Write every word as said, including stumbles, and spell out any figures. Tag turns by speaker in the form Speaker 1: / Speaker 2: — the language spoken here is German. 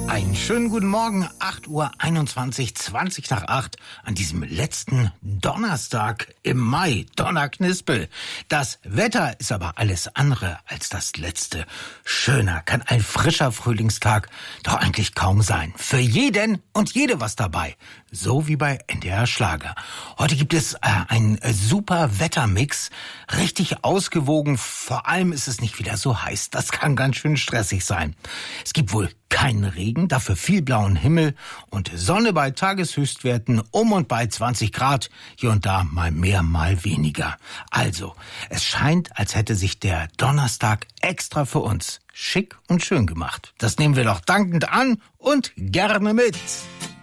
Speaker 1: Einen schönen guten Morgen, acht Uhr einundzwanzig, zwanzig nach acht, an diesem letzten Donnerstag im Mai, Donnerknispel. Das Wetter ist aber alles andere als das letzte. Schöner kann ein frischer Frühlingstag doch eigentlich kaum sein. Für jeden und jede was dabei. So wie bei N D R Schlager. Heute gibt es äh, einen super Wettermix, richtig ausgewogen. Vor allem ist es nicht wieder so heiß. Das kann ganz schön stressig sein. Es gibt wohl keinen Regen, dafür viel blauen Himmel und Sonne bei Tageshöchstwerten um und bei zwanzig Grad. Hier und da mal mehr, mal weniger. Also, es scheint, als hätte sich der Donnerstag extra für uns schick und schön gemacht. Das nehmen wir doch dankend an und gerne mit.